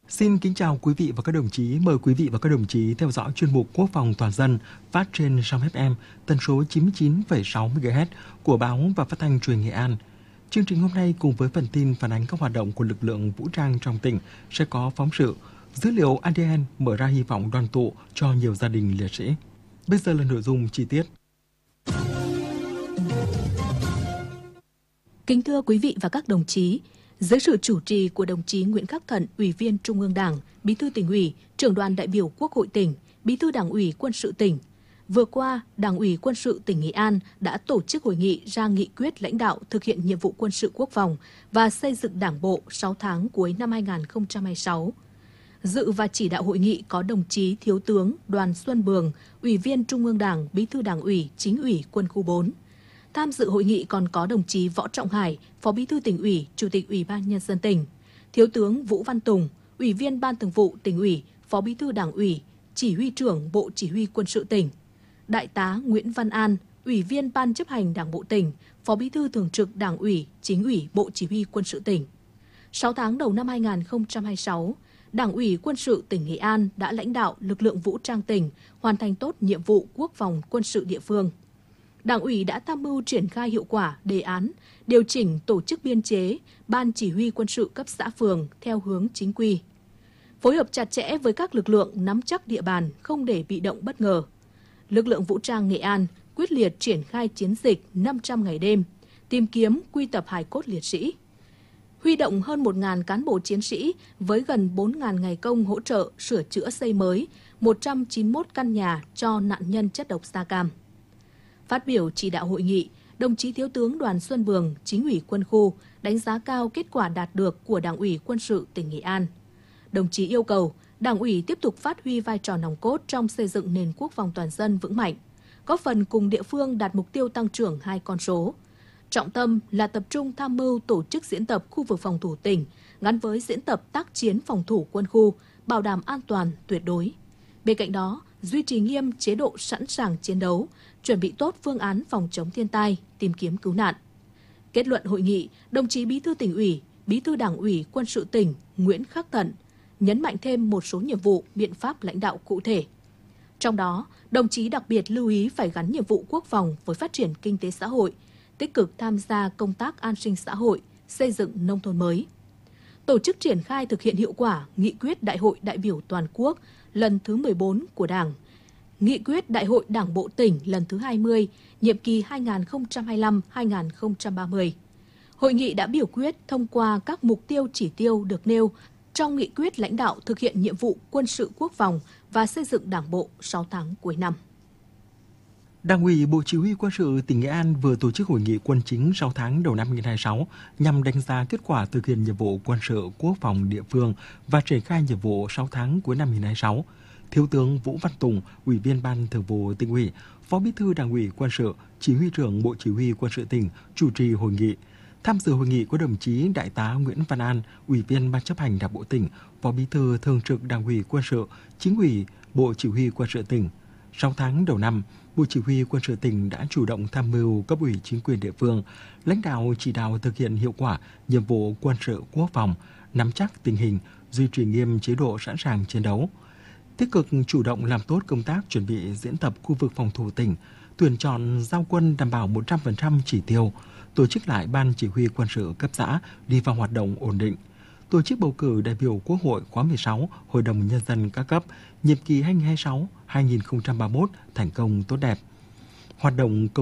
Xin kính chào quý vị và các đồng chí. Mời quý vị và các đồng chí theo dõi chuyên mục Quốc phòng toàn dân phát trên sóng FM tần số 99,6 MHz của Báo và Phát thanh Truyền hình Nghệ An. Chương trình hôm nay cùng với phần tin phản ánh các hoạt động của lực lượng vũ trang trong tỉnh sẽ có phóng sự dữ liệu ADN mở ra hy vọng đoàn tụ cho nhiều gia đình liệt sĩ. Bây giờ là nội dung chi tiết. Kính thưa quý vị và các đồng chí, dưới sự chủ trì của đồng chí Nguyễn Khắc Thận, Ủy viên Trung ương Đảng, Bí thư Tỉnh ủy, Trưởng đoàn đại biểu Quốc hội tỉnh, Bí thư Đảng ủy Quân sự tỉnh, vừa qua, Đảng ủy Quân sự tỉnh Nghệ An đã tổ chức hội nghị ra nghị quyết lãnh đạo thực hiện nhiệm vụ quân sự quốc phòng và xây dựng Đảng bộ 6 tháng cuối năm 2026. Dự và chỉ đạo hội nghị có đồng chí Thiếu tướng Đoàn Xuân Bường, Ủy viên Trung ương Đảng, Bí thư Đảng ủy, Chính ủy Quân khu 4. Tham dự hội nghị còn có đồng chí Võ Trọng Hải, Phó Bí thư Tỉnh ủy, Chủ tịch Ủy ban Nhân dân tỉnh, Thiếu tướng Vũ Văn Tùng, Ủy viên Ban Thường vụ Tỉnh ủy, Phó Bí thư Đảng ủy, Chỉ huy trưởng Bộ Chỉ huy Quân sự tỉnh, Đại tá Nguyễn Văn An, Ủy viên Ban chấp hành Đảng bộ tỉnh, Phó Bí thư Thường trực Đảng ủy, Chính ủy Bộ Chỉ huy Quân sự tỉnh. 6 tháng đầu năm 2026, Đảng ủy Quân sự tỉnh Nghệ An đã lãnh đạo lực lượng vũ trang tỉnh hoàn thành tốt nhiệm vụ quốc phòng quân sự địa phương. Đảng ủy đã tham mưu triển khai hiệu quả đề án, điều chỉnh tổ chức biên chế, ban chỉ huy quân sự cấp xã phường theo hướng chính quy. Phối hợp chặt chẽ với các lực lượng nắm chắc địa bàn, không để bị động bất ngờ. Lực lượng vũ trang Nghệ An quyết liệt triển khai chiến dịch 500 ngày đêm, tìm kiếm quy tập hài cốt liệt sĩ. Huy động hơn 1.000 cán bộ chiến sĩ với gần 4.000 ngày công hỗ trợ sửa chữa xây mới 191 căn nhà cho nạn nhân chất độc da cam. Phát biểu chỉ đạo hội nghị, đồng chí Thiếu tướng Đoàn Xuân Bường, Chính ủy Quân khu, đánh giá cao kết quả đạt được của Đảng ủy Quân sự tỉnh Nghệ An. Đồng chí yêu cầu Đảng ủy tiếp tục phát huy vai trò nòng cốt trong xây dựng nền quốc phòng toàn dân vững mạnh, góp phần cùng địa phương đạt mục tiêu tăng trưởng 2 con số. Trọng tâm là tập trung tham mưu tổ chức diễn tập khu vực phòng thủ tỉnh gắn với diễn tập tác chiến phòng thủ quân khu, bảo đảm an toàn tuyệt đối. Bên cạnh đó, duy trì nghiêm chế độ sẵn sàng chiến đấu, chuẩn bị tốt phương án phòng chống thiên tai, tìm kiếm cứu nạn. Kết luận hội nghị, đồng chí Bí thư Tỉnh ủy, Bí thư Đảng ủy Quân sự tỉnh Nguyễn Khắc Thận nhấn mạnh thêm một số nhiệm vụ, biện pháp lãnh đạo cụ thể. Trong đó, đồng chí đặc biệt lưu ý phải gắn nhiệm vụ quốc phòng với phát triển kinh tế xã hội, tích cực tham gia công tác an sinh xã hội, xây dựng nông thôn mới. Tổ chức triển khai thực hiện hiệu quả nghị quyết Đại hội đại biểu toàn quốc lần thứ 14 của Đảng, nghị quyết Đại hội Đảng bộ tỉnh lần thứ 20, nhiệm kỳ 2025-2030. Hội nghị đã biểu quyết thông qua các mục tiêu chỉ tiêu được nêu trong nghị quyết lãnh đạo thực hiện nhiệm vụ quân sự quốc phòng và xây dựng Đảng bộ 6 tháng cuối năm. Đảng ủy Bộ Chỉ huy Quân sự tỉnh Nghệ An vừa tổ chức hội nghị quân chính 6 tháng đầu năm 2026 nhằm đánh giá kết quả thực hiện nhiệm vụ quân sự quốc phòng địa phương và triển khai nhiệm vụ 6 tháng cuối năm 2026. Thiếu tướng Vũ Văn Tùng, Ủy viên Ban Thường vụ Tỉnh ủy, Phó Bí thư Đảng ủy Quân sự, Chỉ huy trưởng Bộ Chỉ huy Quân sự tỉnh chủ trì hội nghị. Tham dự hội nghị có đồng chí Đại tá Nguyễn Văn An, Ủy viên Ban chấp hành Đảng bộ tỉnh, Phó Bí thư Thường trực Đảng ủy Quân sự, Chính ủy Bộ Chỉ huy Quân sự tỉnh. 6 tháng đầu năm, Bộ Chỉ huy Quân sự tỉnh đã chủ động tham mưu cấp ủy chính quyền địa phương, lãnh đạo chỉ đạo thực hiện hiệu quả nhiệm vụ quân sự quốc phòng, nắm chắc tình hình, duy trì nghiêm chế độ sẵn sàng chiến đấu. Tích cực chủ động làm tốt công tác chuẩn bị diễn tập khu vực phòng thủ tỉnh, tuyển chọn giao quân đảm bảo 100% chỉ tiêu, tổ chức lại Ban Chỉ huy Quân sự cấp xã đi vào hoạt động ổn định, tổ chức bầu cử đại biểu Quốc hội khóa 16, Hội đồng Nhân dân các cấp, nhiệm kỳ 2026-2031 thành công tốt đẹp. Hoạt động